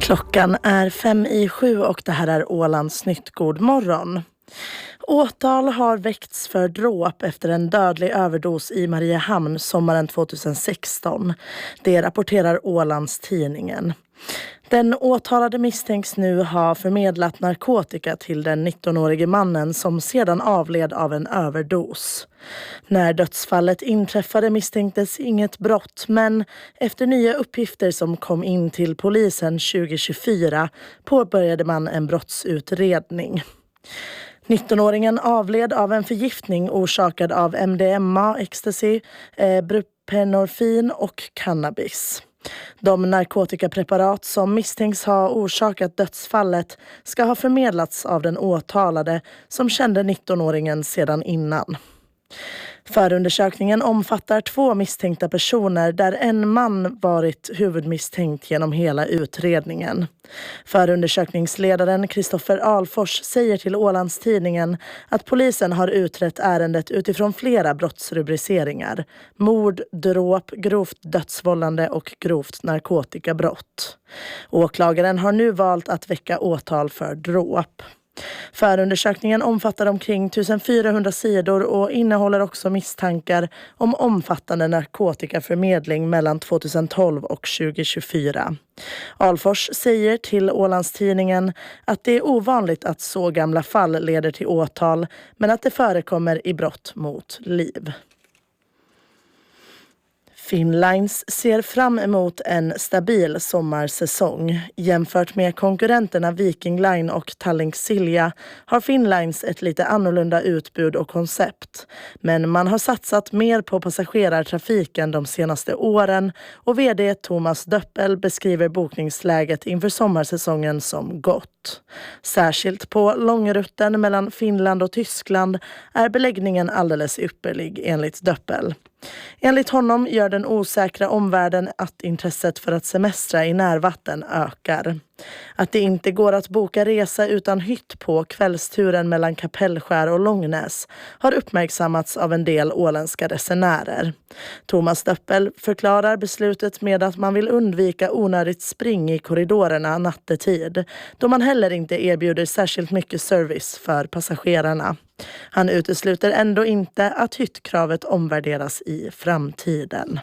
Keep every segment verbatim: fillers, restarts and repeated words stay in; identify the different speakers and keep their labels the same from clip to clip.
Speaker 1: Klockan är fem i sju och det här är Ålands nytt. God morgon. Åtal har väckts för dråp efter en dödlig överdos i Mariehamn sommaren tjugohundrasexton. Det rapporterar Ålands tidningen. Den åtalade misstänks nu ha förmedlat narkotika till den nittonårige mannen som sedan avled av en överdos. När dödsfallet inträffade misstänktes inget brott, men efter nya uppgifter som kom in till polisen tjugohundratjugofyra påbörjade man en brottsutredning. nittonåringen avled av en förgiftning orsakad av M D M A, ecstasy, eh, buprenorfin och cannabis. De narkotikapreparat som misstänks ha orsakat dödsfallet ska ha förmedlats av den åtalade som kände nittonåringen sedan innan. Förundersökningen omfattar två misstänkta personer där en man varit huvudmisstänkt genom hela utredningen. Förundersökningsledaren Kristoffer Alfors säger till Ålandstidningen att polisen har utrett ärendet utifrån flera brottsrubriceringar: mord, dråp, grovt dödsvållande och grovt narkotikabrott. Åklagaren har nu valt att väcka åtal för dråp. Förundersökningen omfattar omkring fjortonhundra sidor och innehåller också misstankar om omfattande narkotikaförmedling mellan tjugotolv och tjugotjugofyra. Alfors säger till Ålandstidningen att det är ovanligt att så gamla fall leder till åtal, men att det förekommer i brott mot liv. Finnlines ser fram emot en stabil sommarsäsong. Jämfört med konkurrenterna Viking Line och Tallink Silja har Finnlines ett lite annorlunda utbud och koncept. Men man har satsat mer på passagerartrafiken de senaste åren och vd Thomas Döppel beskriver bokningsläget inför sommarsäsongen som gott. Särskilt på långrutten mellan Finland och Tyskland är beläggningen alldeles ypperlig enligt Döppel. Enligt honom gör den osäkra omvärlden att intresset för att semestra i närvatten ökar. Att det inte går att boka resa utan hytt på kvällsturen mellan Kapellskär och Långnäs har uppmärksammats av en del åländska resenärer. Thomas Döppel förklarar beslutet med att man vill undvika onödigt spring i korridorerna nattetid, då man heller inte erbjuder särskilt mycket service för passagerarna. Han utesluter ändå inte att hyttkravet omvärderas i framtiden.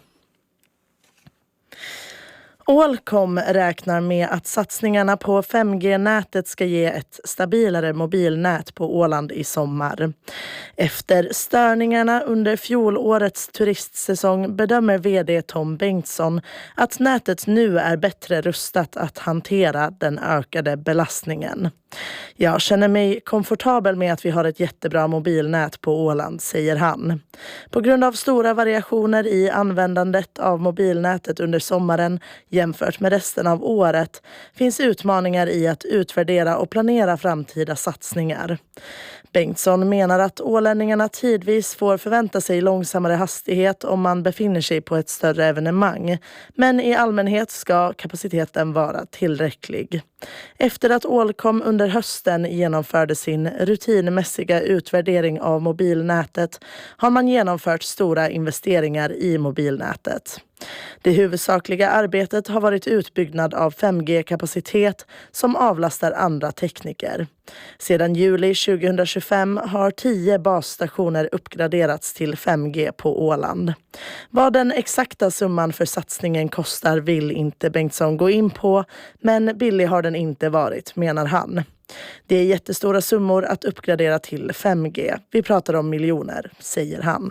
Speaker 1: Ålcom räknar med att satsningarna på fem G-nätet ska ge ett stabilare mobilnät på Åland i sommar. Efter störningarna under fjolårets turistsäsong bedömer vd Tom Bengtsson att nätet nu är bättre rustat att hantera den ökade belastningen. Jag känner mig komfortabel med att vi har ett jättebra mobilnät på Åland, säger han. På grund av stora variationer i användandet av mobilnätet under sommaren jämfört med resten av året finns utmaningar i att utvärdera och planera framtida satsningar. Bengtsson menar att ålänningarna tidvis får förvänta sig långsammare hastighet om man befinner sig på ett större evenemang, men i allmänhet ska kapaciteten vara tillräcklig. Efter att Ålcom under hösten genomförde sin rutinmässiga utvärdering av mobilnätet har man genomfört stora investeringar i mobilnätet. Det huvudsakliga arbetet har varit utbyggnad av fem G-kapacitet som avlastar andra tekniker. Sedan juli tjugohundratjugofem har tio basstationer uppgraderats till fem G på Åland. Vad den exakta summan för satsningen kostar vill inte Bengtsson gå in på, men billig har den inte varit, menar han. Det är jättestora summor att uppgradera till fem G. Vi pratar om miljoner, säger han.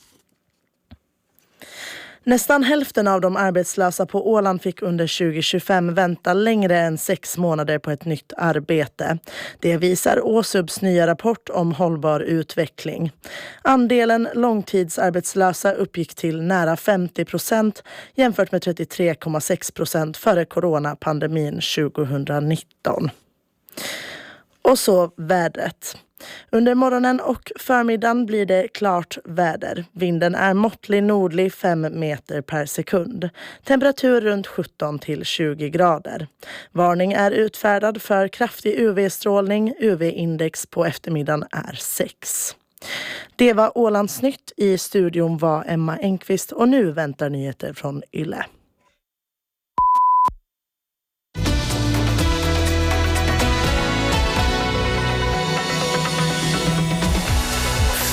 Speaker 1: Nästan hälften av de arbetslösa på Åland fick under tjugohundratjugofem vänta längre än sex månader på ett nytt arbete. Det visar Åsubs nya rapport om hållbar utveckling. Andelen långtidsarbetslösa uppgick till nära femtio procent jämfört med trettiotre komma sex procent före coronapandemin tjugohundranitton. Och så vädret. Under morgonen och förmiddagen blir det klart väder. Vinden är måttlig nordlig fem meter per sekund. Temperatur runt sjutton till tjugo grader. Varning är utfärdad för kraftig U V-strålning. U V-index på eftermiddagen är sex. Det var Ålands nytt. I studion var Emma Engqvist och nu väntar nyheter från Yle.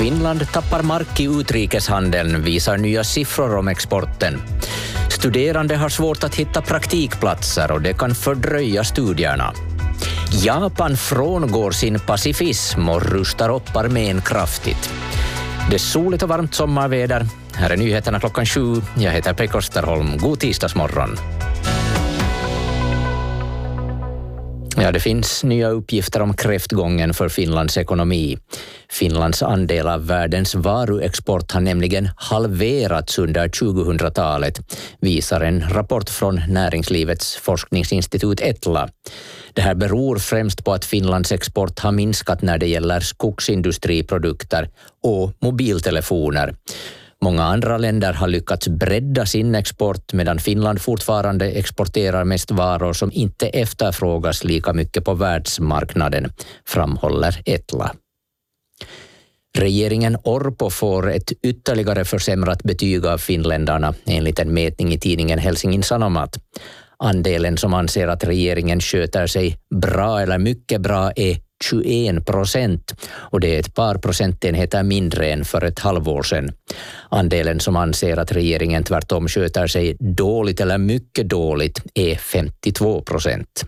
Speaker 2: Finland tappar mark i utrikeshandeln, visar nya siffror om exporten. Studerande har svårt att hitta praktikplatser och det kan fördröja studierna. Japan frångår sin pacifism och rustar upp armén kraftigt. Det är soligt och varmt sommarväder. Här är nyheterna klockan sju. Jag heter Pekka Österholm. God tisdagsmorgon. Ja, det finns nya uppgifter om kräftgången för Finlands ekonomi. Finlands andel av världens varuexport har nämligen halverats under tjugohundratalet, visar en rapport från Näringslivets forskningsinstitut Etla. Det här beror främst på att Finlands export har minskat när det gäller skogsindustriprodukter och mobiltelefoner. Många andra länder har lyckats bredda sin export medan Finland fortfarande exporterar mest varor som inte efterfrågas lika mycket på världsmarknaden, framhåller Etla. Regeringen Orpo får ett ytterligare försämrat betyg av finländarna enligt en mätning i tidningen Helsingin Sanomat. Andelen som anser att regeringen sköter sig bra eller mycket bra är tjugoen procent och det är ett par procentenheter mindre än för ett halvår sedan. Andelen som anser att regeringen tvärtom sköter sig dåligt eller mycket dåligt är femtiotvå procent.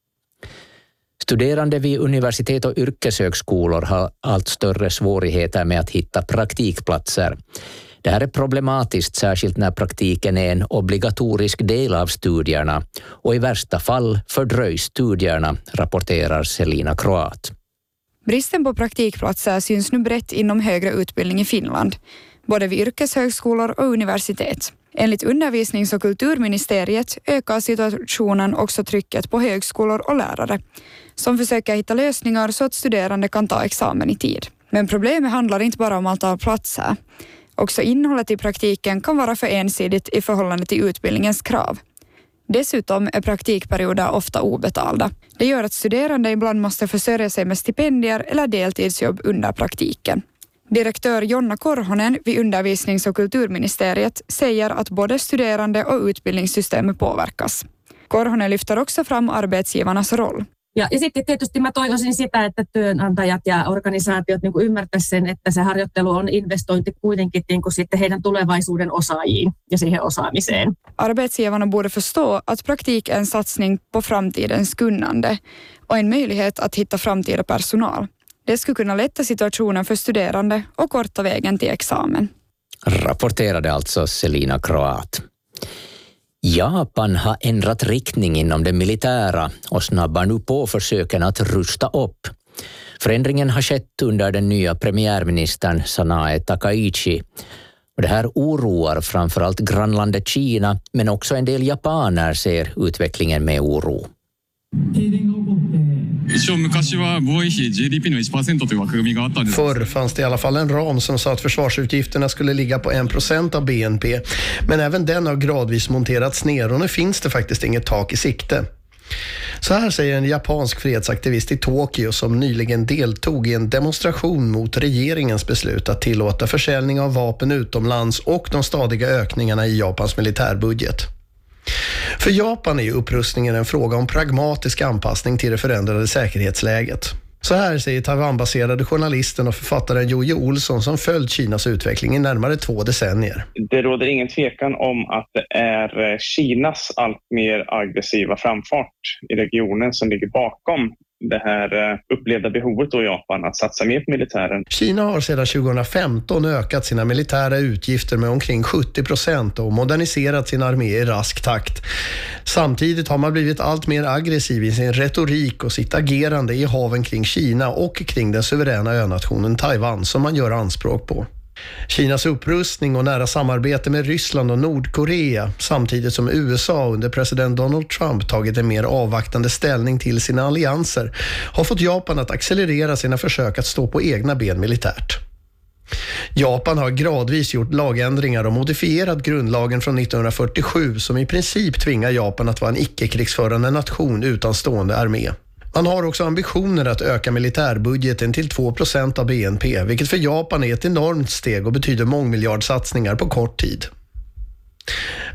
Speaker 2: Studerande vid universitet och yrkeshögskolor har allt större svårigheter med att hitta praktikplatser. Det här är problematiskt särskilt när praktiken är en obligatorisk del av studierna och i värsta fall fördröjs studierna, rapporterar Selina Kroat.
Speaker 3: Bristen på praktikplatser syns nu brett inom högre utbildning i Finland, både vid yrkeshögskolor och universitet. Enligt undervisnings- och kulturministeriet ökar situationen också trycket på högskolor och lärare som försöker hitta lösningar så att studerande kan ta examen i tid. Men problemet handlar inte bara om antal platser. Också innehållet i praktiken kan vara för ensidigt i förhållande till utbildningens krav. Dessutom är praktikperioder ofta obetalda. Det gör att studerande ibland måste försörja sig med stipendier eller deltidsjobb under praktiken. Direktör Jonna Korhonen vid undervisnings- och kulturministeriet säger att både studerande och utbildningssystemet påverkas. Korhonen lyfter också fram arbetsgivarnas roll.
Speaker 4: Ja, ja sitten tietysti mä toivoisin sitä, että työnantajat ja organisaatiot niin kuin ymmärtäisivät sen, että se harjoittelu on investointi kuitenkin niin kuin sitten heidän tulevaisuuden osaajiin ja siihen osaamiseen.
Speaker 3: Arbetsgivarna borde förstå att praktik är en satsning på framtidens kunnande och en möjlighet att hitta framtida personal. Det skulle kunna lätta situationen för studerande och korta vägen till examen.
Speaker 2: Rapporterade alltså Selina Kroat. Japan har ändrat riktning inom det militära och snabbar nu på försöken att rusta upp. Förändringen har skett under den nya premiärministern Sanae Takaichi. Och det här oroar framförallt grannlandet Kina, men också en del japaner ser utvecklingen med oro.
Speaker 5: Förr fanns det i alla fall en ram som sa att försvarsutgifterna skulle ligga på en procent av B N P. Men även den har gradvis monterats ner och nu finns det faktiskt inget tak i sikte. Så här säger en japansk fredsaktivist i Tokyo som nyligen deltog i en demonstration mot regeringens beslut att tillåta försäljning av vapen utomlands och de stadiga ökningarna i Japans militärbudget. För Japan är ju upprustningen en fråga om pragmatisk anpassning till det förändrade säkerhetsläget. Så här säger Taiwan-baserade journalisten och författaren Joje Olsson som följt Kinas utveckling i närmare två decennier.
Speaker 6: Det råder ingen tvekan om att det är Kinas allt mer aggressiva framfart i regionen som ligger bakom det här upplevda behovet i Japan att satsa mer på militären.
Speaker 5: Kina har sedan tjugohundrafemton ökat sina militära utgifter med omkring sjuttio procent och moderniserat sin armé i rask takt. Samtidigt har man blivit allt mer aggressiv i sin retorik och sitt agerande i haven kring Kina och kring den suveräna önationen Taiwan som man gör anspråk på. Kinas upprustning och nära samarbete med Ryssland och Nordkorea samtidigt som U S A under president Donald Trump tagit en mer avvaktande ställning till sina allianser har fått Japan att accelerera sina försök att stå på egna ben militärt. Japan har gradvis gjort lagändringar och modifierat grundlagen från nittonhundrafyrtiosju som i princip tvingar Japan att vara en icke-krigsförande nation utan stående armé. Man har också ambitioner att öka militärbudgeten till två procent av B N P, vilket för Japan är ett enormt steg och betyder mångmiljardsatsningar på kort tid.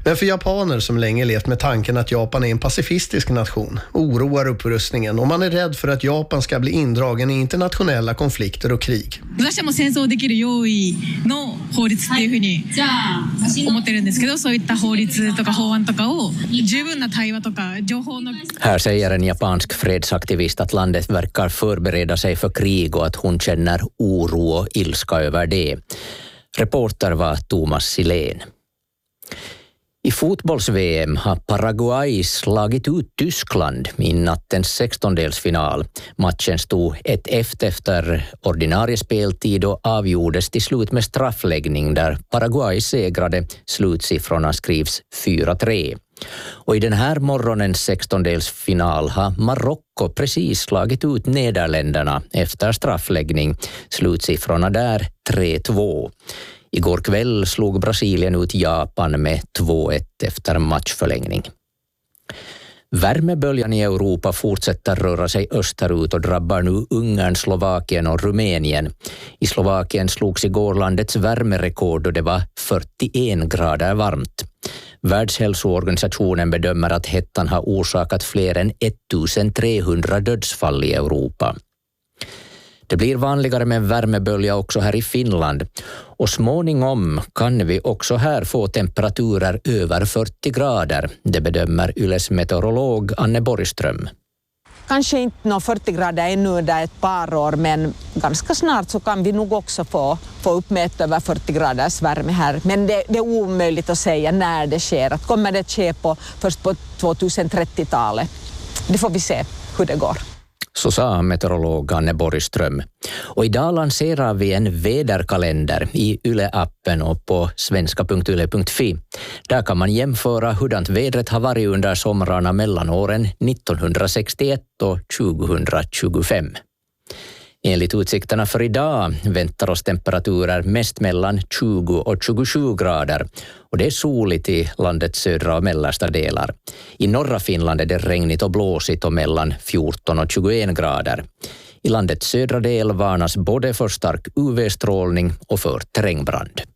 Speaker 5: Men för japaner som länge levt med tanken att Japan är en pacifistisk nation oroar upprustningen och man är rädd för att Japan ska bli indragen i internationella konflikter och krig.
Speaker 7: 私はもう戦争できる用意の法律っていうふうに思ってるんですけど、そういった法律とか法案とかを十分な対話とか情報の
Speaker 2: Här säger en japansk fredsaktivist att landet verkar förbereda sig för krig och att hon känner oro och ilska över det. Reporter var Thomas Silén. I fotbolls-V M har Paraguay slagit ut Tyskland i nattens sextondelsfinal. Matchen stod ett efter efter ordinarie speltid och avgjordes till slut med straffläggning där Paraguay segrade. Slutsiffrorna skrivs fyra tre. Och i den här morgonens sextondelsfinal har Marocko precis slagit ut Nederländerna efter straffläggning. Slutsiffrorna där tre två. Igår kväll slog Brasilien ut Japan med två ett efter matchförlängning. Värmeböljan i Europa fortsätter röra sig österut och drabbar nu Ungern, Slovakien och Rumänien. I Slovakien slogs igår landets värmerekord och det var fyrtioen grader varmt. Världshälsoorganisationen bedömer att hettan har orsakat fler än ettusentrehundra dödsfall i Europa. Det blir vanligare med värmebölja också här i Finland och småningom kan vi också här få temperaturer över fyrtio grader. Det bedömer Yles meteorolog Anne Borgström.
Speaker 8: Kanske inte nå fyrtio grader ännu där ett par år, men ganska snart så kan vi nog också få, få uppmätt över fyrtio graders värme här. Men det, det är omöjligt att säga när det sker. Att kommer det ske på, först på tjugotrettiotalet? Det får vi se hur det går.
Speaker 2: Så sa meteorolog Anne Borgström. Och idag lanserar vi en väderkalender i Yle-appen och på svenska punkt yle punkt fi. Där kan man jämföra hurdant vädret har varit under somrarna mellan åren nittonhundrasextioett och tjugotjugofem. Enligt utsikterna för idag väntar oss temperaturer mest mellan tjugo och tjugosju grader och det är soligt i landets södra och mellersta delar. I norra Finland är det regnigt och blåsigt och mellan fjorton och tjugoen grader. I landets södra del varnas både för stark U V-strålning och för terrängbrand.